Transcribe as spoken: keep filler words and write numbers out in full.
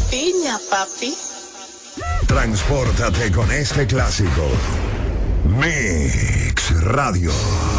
piña, papi. Transpórtate con este clásico. Mix Radio.